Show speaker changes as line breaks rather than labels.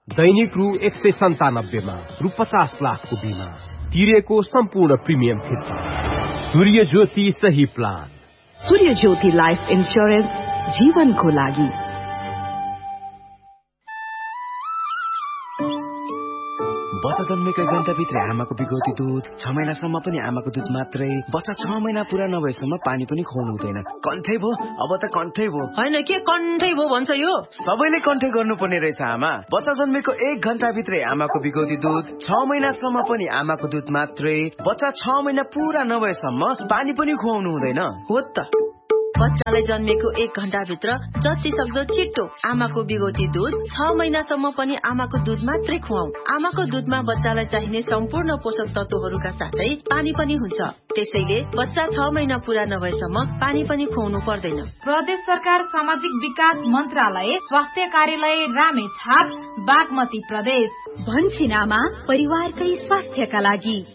दैनिक रु 197 मा रु 50 लाखको बीमा तिरेको सम्पूर्ण प्रिमियम फिर्ता। सूर्य ज्योति सही प्लान।
सूर्य ज्योति लाइफ इन्स्योरेन्स जीवनको लागि।
बच्चा जन्मेको 1 घण्टाभित्रै आमाको बिगौती दुध, 6 महिनासम्म पनि आमाको दुध मात्रै, बच्चा 6 महिना पूरा नभएसम्म पानी पनि खुवाउनु हुँदैन। कन्ठै भो, अब त कन्ठै भो।
हैन के कन्ठै भो भन्छ यो?
सबैले कन्ठै गर्नुपर्ने रहेछ आमा। बच्चा जन्मेको 1 घण्टाभित्रै आमाको बिगौती दुध, 6 महिनासम्म पनि आमाको दुध मात्रै, बच्चा 6 महिना पूरा नभएसम्म पानी पनि खुवाउनु हुँदैन।
हो त। बच्चालाई जन्मेको 1 घण्टाभित्र जति सक्दो छिट्टो आमाको बिगौती दुध, 6 महिनासम्म पनि आमाको दुध मात्रै खुवाऊ। आमाको दुधमा बच्चालाई चाहिने सम्पूर्ण पोषक तत्वहरूका साथै पानी पनि हुन्छ। त्यसैले बच्चा 6 महिना पूरा नभएसम्म पानी पनि खुवाउनु पर्दैन।
प्रदेश सरकार सामाजिक विकास मन्त्रालय, स्वास्थ्य कार्यालय रामेछाप, बागमती प्रदेश।
भन्छिनामा परिवारकै स्वास्थ्यका लागि।